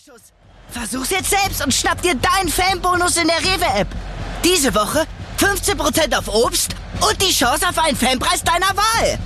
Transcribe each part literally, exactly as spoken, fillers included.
Versuch's jetzt selbst und schnapp dir deinen Fanbonus in der Rewe-App. Diese Woche fünfzehn Prozent auf Obst und die Chance auf einen Fanpreis deiner Wahl.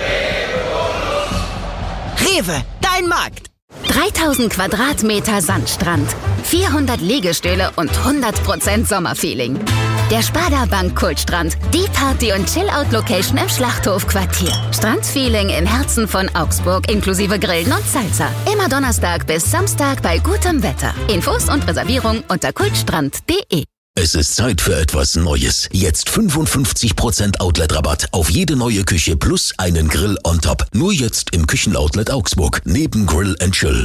Rewe, dein Markt. dreitausend Quadratmeter Sandstrand, vierhundert Liegestühle und hundert Prozent Sommerfeeling. Der Sparda Bank Kultstrand, die Party- und Chill-Out-Location im Schlachthofquartier. Strandfeeling im Herzen von Augsburg inklusive Grillen und Salsa. Immer Donnerstag bis Samstag bei gutem Wetter. Infos und Reservierung unter kultstrand punkt de. Es ist Zeit für etwas Neues. Jetzt fünfundfünfzig Prozent Outlet-Rabatt auf jede neue Küche plus einen Grill on top. Nur jetzt im Küchenoutlet Augsburg, neben Grill and Chill.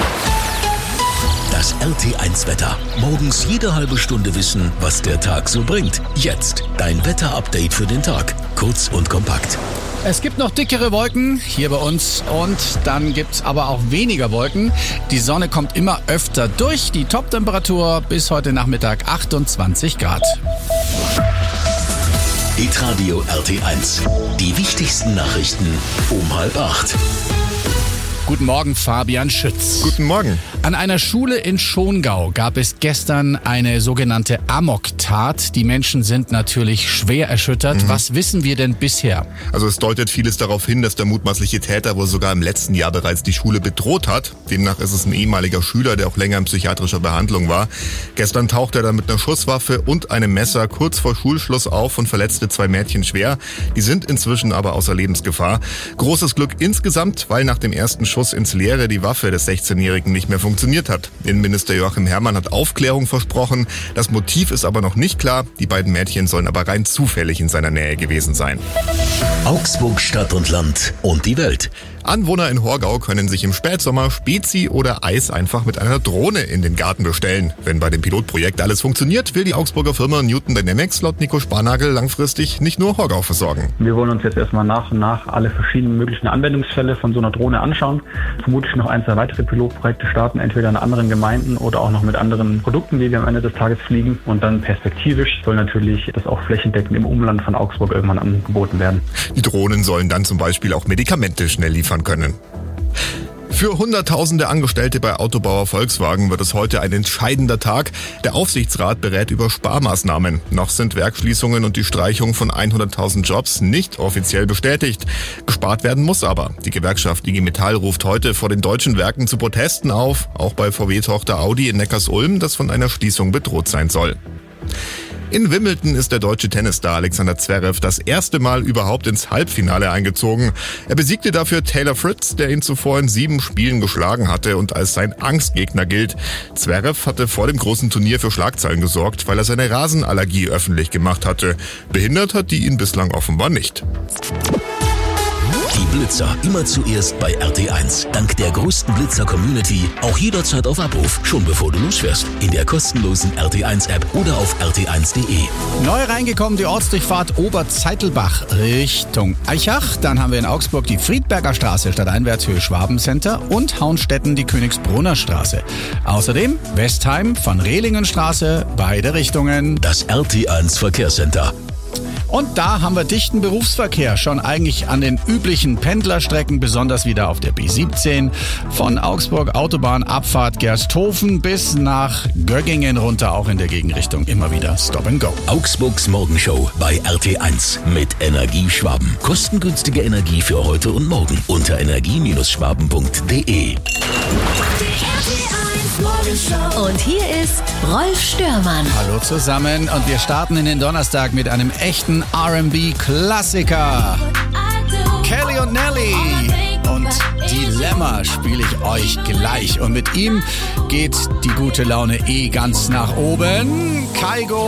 Das R T eins Wetter. Morgens jede halbe Stunde wissen, was der Tag so bringt. Jetzt dein Wetter-Update für den Tag. Kurz und kompakt. Es gibt noch dickere Wolken hier bei uns und dann gibt's aber auch weniger Wolken. Die Sonne kommt immer öfter durch. Die Toptemperatur bis heute Nachmittag achtundzwanzig Grad. Hitradio R T eins. Die wichtigsten Nachrichten um halb acht. Guten Morgen, Fabian Schütz. Guten Morgen. An einer Schule in Schongau gab es gestern eine sogenannte Amok-Tat. Die Menschen sind natürlich schwer erschüttert. Mhm. Was wissen wir denn bisher? Also es deutet vieles darauf hin, dass der mutmaßliche Täter wohl sogar im letzten Jahr bereits die Schule bedroht hat. Demnach ist es ein ehemaliger Schüler, der auch länger in psychiatrischer Behandlung war. Gestern tauchte er dann mit einer Schusswaffe und einem Messer kurz vor Schulschluss auf und verletzte zwei Mädchen schwer. Die sind inzwischen aber außer Lebensgefahr. Großes Glück insgesamt, weil nach dem ersten Schuss ins Leere die Waffe des sechzehnjährigen nicht mehr funktioniert hat. Innenminister Joachim Herrmann hat Aufklärung versprochen. Das Motiv ist aber noch nicht klar. Die beiden Mädchen sollen aber rein zufällig in seiner Nähe gewesen sein. Augsburg, Stadt und Land und die Welt. Anwohner in Horgau können sich im Spätsommer Spezi oder Eis einfach mit einer Drohne in den Garten bestellen. Wenn bei dem Pilotprojekt alles funktioniert, will die Augsburger Firma Newton Dynamics laut Nico Sparnagel langfristig nicht nur Horgau versorgen. Wir wollen uns jetzt erstmal nach und nach alle verschiedenen möglichen Anwendungsfälle von so einer Drohne anschauen. Vermutlich noch ein, zwei weitere Pilotprojekte starten, entweder in anderen Gemeinden oder auch noch mit anderen Produkten, die wir am Ende des Tages fliegen. Und dann perspektivisch soll natürlich das auch flächendeckend im Umland von Augsburg irgendwann angeboten werden. Die Drohnen sollen dann zum Beispiel auch Medikamente schnell liefern können. Für hunderttausende Angestellte bei Autobauer Volkswagen wird es heute ein entscheidender Tag. Der Aufsichtsrat berät über Sparmaßnahmen. Noch sind Werksschließungen und die Streichung von hunderttausend Jobs nicht offiziell bestätigt. Gespart werden muss aber. Die Gewerkschaft I G Metall ruft heute vor den deutschen Werken zu Protesten auf, auch bei V W-Tochter Audi in Neckarsulm, das von einer Schließung bedroht sein soll. In Wimbledon ist der deutsche Tennisstar Alexander Zverev das erste Mal überhaupt ins Halbfinale eingezogen. Er besiegte dafür Taylor Fritz, der ihn zuvor in sieben Spielen geschlagen hatte und als sein Angstgegner gilt. Zverev hatte vor dem großen Turnier für Schlagzeilen gesorgt, weil er seine Rasenallergie öffentlich gemacht hatte. Behindert hat die ihn bislang offenbar nicht. Die Blitzer immer zuerst bei R T eins. Dank der größten Blitzer-Community auch jederzeit auf Abruf, schon bevor du losfährst. In der kostenlosen R T eins App oder auf r t eins punkt de. Neu reingekommen die Ortsdurchfahrt Oberzeitelbach Richtung Eichach. Dann haben wir in Augsburg die Friedberger Straße stadteinwärts Höhe Schwabencenter und Hauenstetten die Königsbrunner Straße. Außerdem Westheim von Rehlingenstraße, beide Richtungen. Das R T eins Verkehrscenter. Und da haben wir dichten Berufsverkehr, schon eigentlich an den üblichen Pendlerstrecken, besonders wieder auf der B siebzehn, von Augsburg Autobahnabfahrt Gersthofen bis nach Göggingen runter, auch in der Gegenrichtung immer wieder Stop and Go. Augsburgs Morgenshow bei R T eins mit Energie Schwaben. Kostengünstige Energie für heute und morgen unter energie schwaben punkt de. Und hier ist Rolf Störmann. Hallo zusammen und wir starten in den Donnerstag mit einem echten R and B-Klassiker. Kelly und Nelly und Dilemma spiele ich euch gleich. Und mit ihm geht die gute Laune eh ganz nach oben. Kaigo